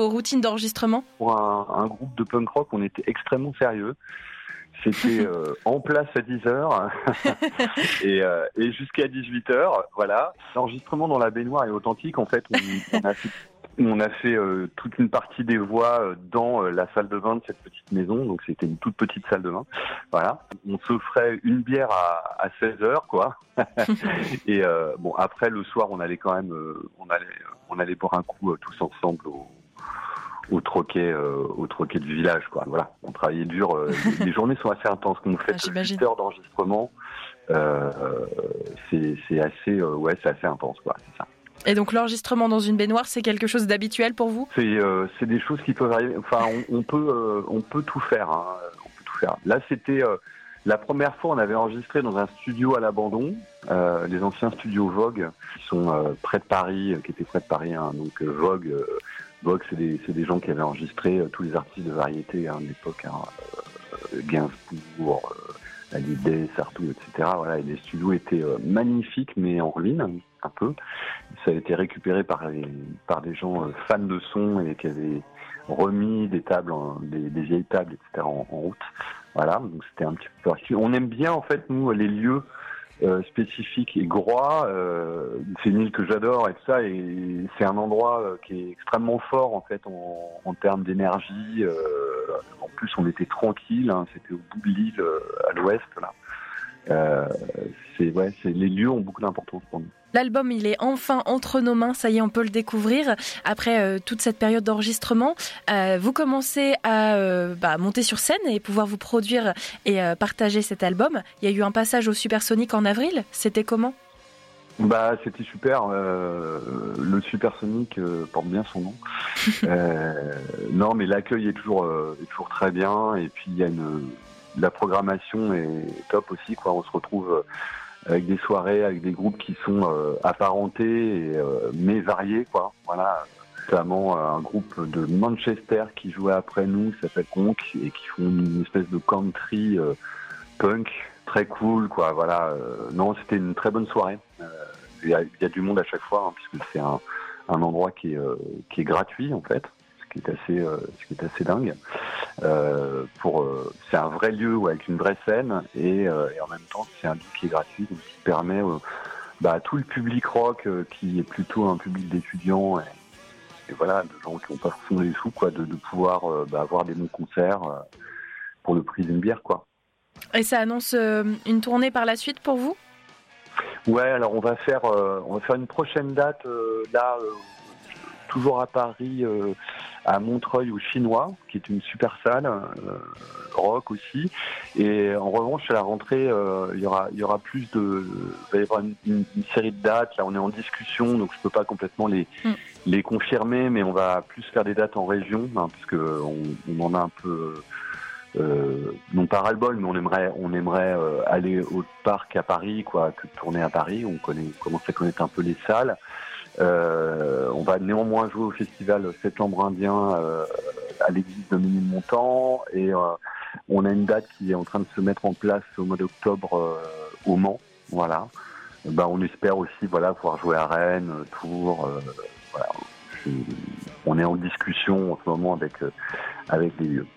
vos routines d'enregistrement ? Pour un groupe de punk rock, on était extrêmement sérieux. C'était en place à 10h et jusqu'à 18h, voilà. L'enregistrement dans la baignoire est authentique. En fait, on a fait toute une partie des voix dans la salle de bain de cette petite maison. Donc, c'était une toute petite salle de bain. Voilà. On s'offrait une bière à 16h, quoi. Et bon, après, le soir, on allait quand même, on allait boire un coup tous ensemble au troquet du village, quoi. Voilà, on travaillait dur. Les journées sont assez intenses. Quand vous faites 8 heures d'enregistrement, c'est assez intense, quoi. C'est ça. Et donc l'enregistrement dans une baignoire, c'est quelque chose d'habituel pour vous ? C'est des choses qui peuvent arriver. Enfin, on peut tout faire. Hein. On peut tout faire. Là, c'était la première fois, on avait enregistré dans un studio à l'abandon, les anciens studios Vogue, qui sont près de Paris, qui étaient près de Paris. Hein. Donc Vogue, c'est des gens qui avaient enregistré tous les artistes de variété à l'époque, Gainsbourg, Hallyday, Sartou, etc. Voilà, et les studios étaient magnifiques, mais en ruine, un peu. Ça a été récupéré par des gens fans de son et qui avaient remis des tables, des vieilles tables, etc. en route. Voilà, donc c'était un petit peu particulier. On aime bien, en fait, nous, les lieux spécifique et Groix, c'est une île que j'adore et tout ça, et c'est un endroit qui est extrêmement fort en fait en termes d'énergie. En plus, on était tranquille, hein, c'était au bout de l'île, à l'ouest là. Les lieux ont beaucoup d'importance pour nous. L'album, il est enfin entre nos mains, ça y est, on peut le découvrir. Après toute cette période d'enregistrement, vous commencez à monter sur scène et pouvoir vous produire et partager cet album. Il y a eu un passage au Supersonic en avril, c'était comment ? C'était super. Le Supersonic porte bien son nom. Non, mais l'accueil est toujours très bien. Et puis la programmation est top aussi, quoi. On se retrouve avec des soirées, avec des groupes qui sont apparentés mais variés, quoi. Voilà, notamment un groupe de Manchester qui jouait après nous, qui s'appelle Honk, et qui font une espèce de country punk très cool, quoi. Voilà, non, c'était une très bonne soirée. Il y a du monde à chaque fois, hein, puisque c'est un endroit qui est gratuit en fait, ce qui est assez dingue. C'est un vrai lieu avec une vraie scène et en même temps c'est un lieu qui est gratuit, donc qui permet à tout le public rock qui est plutôt un public d'étudiants et voilà, de gens qui n'ont pas forcément les sous, quoi, de pouvoir avoir des bons concerts pour le prix d'une bière, quoi. Et ça annonce une tournée par la suite pour vous ? Ouais, alors on va faire une prochaine date toujours à Paris, à Montreuil au Chinois, qui est une super salle rock aussi. Et en revanche, à la rentrée, il y aura plus il va y avoir une série de dates. Là, on est en discussion, donc je peux pas complètement les confirmer, mais on va plus faire des dates en région, hein, parce que on en a un peu. Non pas ras-le-bol, mais on aimerait aller au parc à Paris, quoi, que de tourner à Paris. On commence à connaître un peu les salles. On va néanmoins jouer au festival Septembre Indien à l'église de Ménilmontant, et on a une date qui est en train de se mettre en place au mois d'octobre au Mans. Voilà. On espère aussi pouvoir jouer à Rennes, Tours. Voilà. On est en discussion en ce moment avec les lieux.